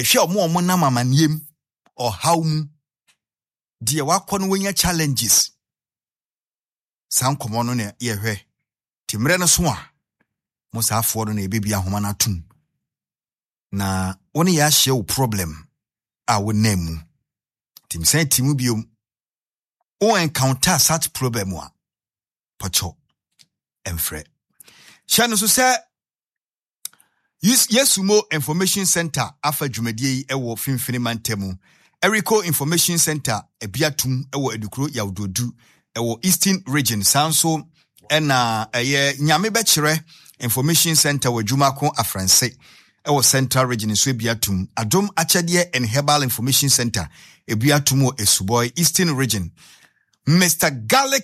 If you're more nama maniem or how dear wakon when your challenges. Sound common on your Timrena swa. Most have for on a baby a humana tum. Na one ya show problem. I would name Tim say Timubium or encounter such problem one. Pacho and Fred. Shano say yes sumo information center afa dwumadie ewo finfini mantemu. Eriko Information Center ebiatum ewo edukuro yawdodu ewo Eastern Region sanso ena nyame bechire Information Center wadwumako afranse ewo Central Region so ebiatum adom achede and Herbal Information Center ebiatum wo esuboy Eastern Region Mr.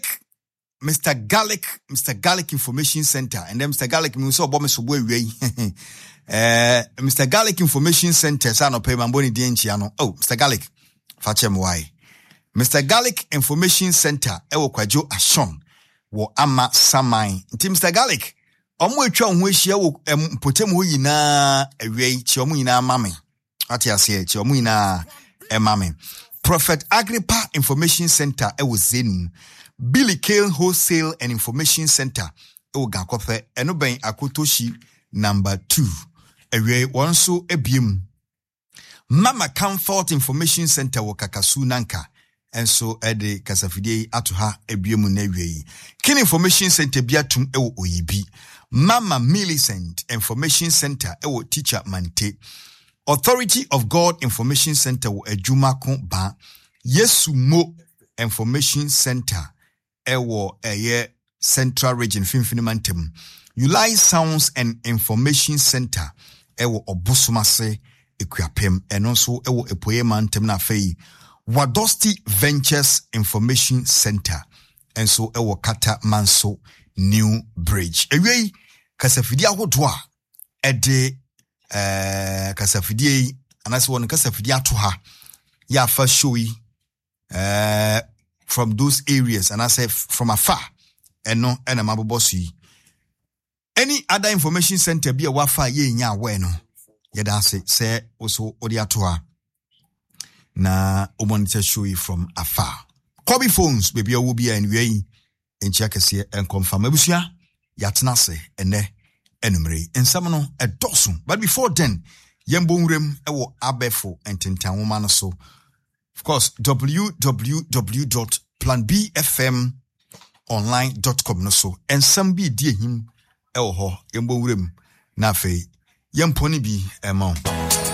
Garlic Information Center and then Mr. Garlic mi so obo so boy wi Mr. Garlic Information Center sa no pay mamboni di enchia no. Oh, Mr. Garlic fachem why. Mr. Garlic Information Center ewo kwajo ashon wo ama samai. Nti Mr. Garlic omo etwa ho ehia wo potem ho yina awie chi omo yina mame. Ati ase chi omo yina mame. Prophet Agrippa Information Center ewo Zenu. Billy Kale Wholesale and Information Center ewo Gankofe eno ben Akotoshi number 2. Ewe wanso ebiem. Mama Comfort Information Center wo Kakasu Nanka. Enso ede kasafidie atoha ebiemu na ewe. Kin Information Center biatum ewo Oyibi. Mama Millicent Information Center ewo Teacher Mante. Authority of God Information Center wo Ejumako Ba. Yesu Mo Information Center ewo Central Region Finfini Mantem. Ulai Sounds and Information Center ewo Obusumase Equiapem and also ewo Epoye Mantem na fei Wadosti Ventures Information Center and so ewo Kata Manso New Bridge. Ewe kasafidia hodwa ede kasafidie anase won kasafidia toha ya fa showi from those areas and I say from afar and no and amabobosi. Any other information center be a wafa ye nya we no yeda say also odiatoa na monitor show you from afar. Kobe phones baby will be and we in checkese and confirm ebusia yatena se ene enumere ensamno edoso. But before then yembonrem ewo abefo ententan woman no so of course www.planbfmonline.com no so ensam bi die him ewo ho yembonrem na fe yemponi bi ema